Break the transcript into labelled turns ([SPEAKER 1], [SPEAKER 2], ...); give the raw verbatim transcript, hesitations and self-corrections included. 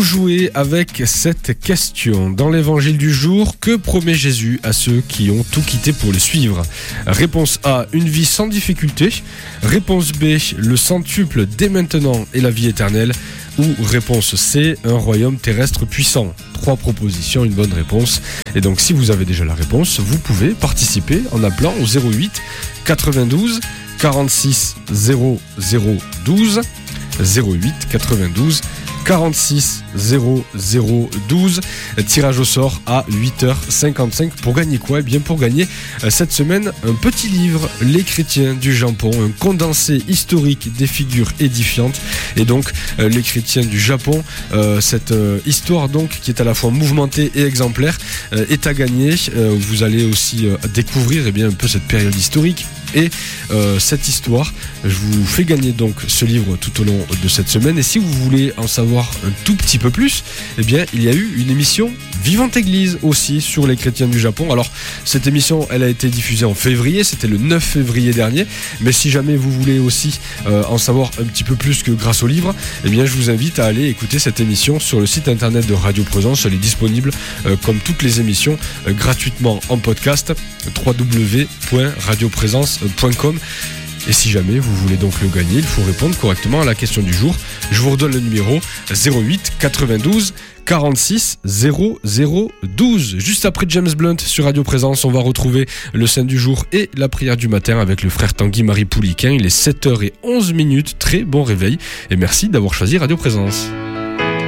[SPEAKER 1] jouer avec cette question. Dans l'évangile du jour, que promet Jésus à ceux qui ont tout quitté pour le suivre? Réponse A, une vie sans difficulté. Réponse B, le centuple dès maintenant et la vie éternelle. Ou réponse C, un royaume terrestre puissant. Trois propositions, une bonne réponse. Et donc si vous avez déjà la réponse, vous pouvez participer en appelant au zéro huit quatre-vingt-douze quarante-six zéro zéro douze. zéro huit quatre-vingt-douze quarante-six zéro zéro douze. Tirage au sort à huit heures cinquante-cinq. Pour gagner quoi? Eh bien pour gagner euh, cette semaine un petit livre, Les chrétiens du Japon, un condensé historique des figures édifiantes. Et donc euh, les chrétiens du Japon, euh, cette euh, histoire donc qui est à la fois mouvementée et exemplaire, euh, est à gagner. Euh, vous allez aussi euh, découvrir eh bien, un peu cette période historique et euh, cette histoire. Je vous fais gagner donc ce livre tout au long de cette semaine. Et si vous voulez en savoir un tout petit peu plus, eh bien il y a eu une émission Vivante Église aussi sur les chrétiens du Japon. Alors cette émission elle a été diffusée en février, c'était le neuf février dernier. Mais si jamais vous voulez aussi euh, en savoir un petit peu plus que grâce au livre, eh bien je vous invite à aller écouter cette émission sur le site internet de Radio Présence. Elle est disponible euh, comme toutes les émissions euh, gratuitement en podcast, w w w point radio présence point com. Et si jamais vous voulez donc le gagner, il faut répondre correctement à la question du jour. Je vous redonne le numéro zéro huit quatre-vingt-douze quarante-six zéro zéro douze. Juste après James Blunt sur Radio Présence, on va retrouver le Saint du jour et la prière du matin avec le frère Tanguy-Marie Pouliquin. Il est sept heures onze minutes. Très bon réveil et merci d'avoir choisi Radio Présence.